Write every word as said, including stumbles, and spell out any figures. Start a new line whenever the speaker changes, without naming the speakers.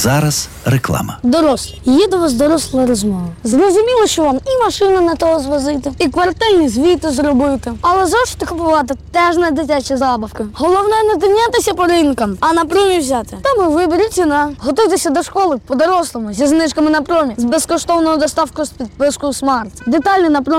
Зараз реклама.
Дорослі, є до вас доросла розмова. Зрозуміло, що вам і машину на того звозити, і квартальні звіти зробити. Але зошити купувати теж не дитячі забавки. Головне не тинятися по ринкам, а на промі взяти. Там і вибір, і ціна. Готуйтеся до школи по-дорослому, зі знижками на промі, з безкоштовною доставкою з підпискою Смарт. Деталі на промі.